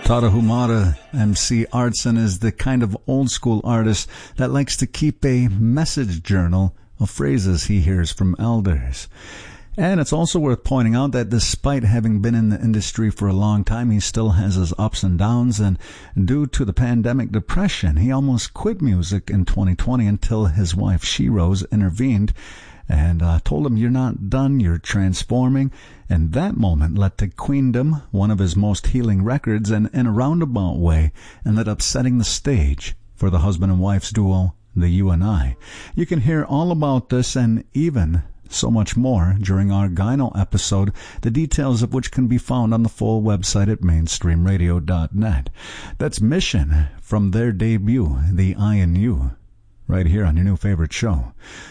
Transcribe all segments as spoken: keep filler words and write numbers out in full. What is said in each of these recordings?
Tarahumara M C Artson is the kind of old-school artist that likes to keep a message journal of phrases he hears from elders. And it's also worth pointing out that despite having been in the industry for a long time, he still has his ups and downs, and due to the pandemic depression, he almost quit music in twenty twenty until his wife She-Rose intervened and uh, told him, "You're not done, you're transforming." And that moment led to Queendom, one of his most healing records, and in a roundabout way ended up setting the stage for the husband and wife's duo, the You and I. You can hear all about this and even so much more during our Gyno episode, the details of which can be found on the full website at mainstream radio dot net. That's Mission from their debut, The I and You, right here on your new favorite show.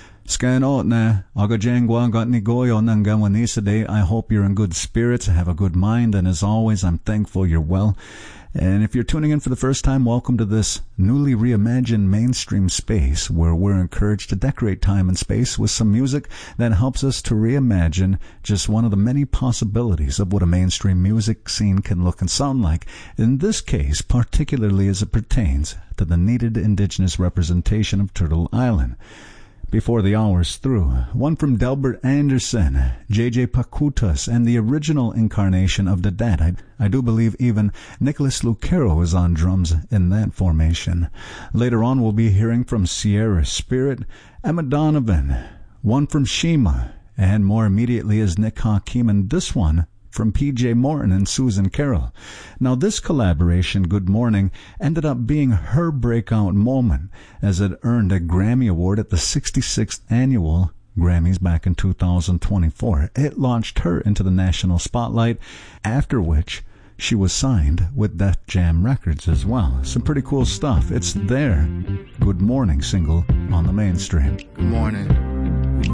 Scanot na agajengwa got ni goyo nangawanisa day. I hope you're in good spirits, have a good mind, and as always, I'm thankful you're well. And if you're tuning in for the first time, welcome to this newly reimagined mainstream space where we're encouraged to decorate time and space with some music that helps us to reimagine just one of the many possibilities of what a mainstream music scene can look and sound like. In this case, particularly as it pertains to the needed indigenous representation of Turtle Island. Before the hour's through, one from Delbert Anderson, J J Pacutas, and the original incarnation of the Dad. I, I do believe even Nicholas Lucero is on drums in that formation. Later on, we'll be hearing from Sierra Spirit, Emma Donovan, one from Shima, and more immediately is Nick Hakim, and this one from P J Morton and Susan Carroll. Now, this collaboration, Good Morning, ended up being her breakout moment as it earned a Grammy Award at the sixty-sixth Annual Grammys back in two thousand twenty-four. It launched her into the national spotlight, after which she was signed with Def Jam Records as well. Some pretty cool stuff. It's their Good Morning single on the mainstream. Good morning.